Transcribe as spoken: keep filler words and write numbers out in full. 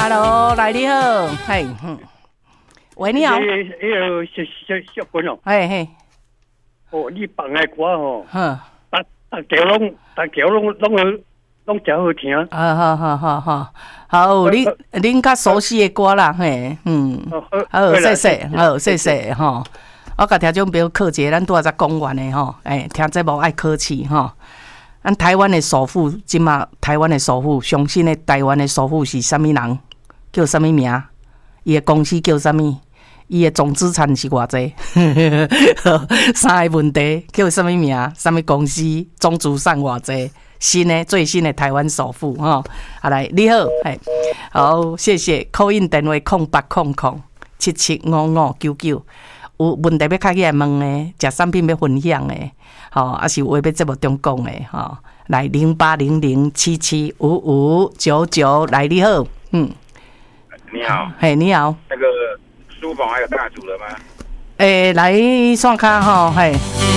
，Hello， 来你好，嘿，嗯，喂，你好， 迄个小小小君哦， 嘿嘿， 哦，你放的歌哦， 哼， 大大条拢大条拢拢拢真好听。 好好好好好，好，你恁较熟悉的歌啦，嘿，嗯，好，谢谢，好，谢谢，吼。我甲听众朋友客气，咱拄仔才讲完的吼，哎，听节目爱客气吼。咱台湾的首富，即马台湾的首富，上新的台湾的首富是啥物人？叫啥物名？伊的公司叫啥物？伊的总资产是偌济？三个问题叫啥物名？啥物公司？总资产偌济？新的最新的台湾首富吼，啊来你好，嘿，好，谢谢。call in 电话空八空空七七五五九九。有问题要开起来问的，食产品要分享的，吼，啊是话要节目中讲的，吼，来零八零零七七五五九九，来你好，嗯， 你好， 嘿，你好， 那个书房还有大组了吗？ 诶、欸，来线卡吼，嘿。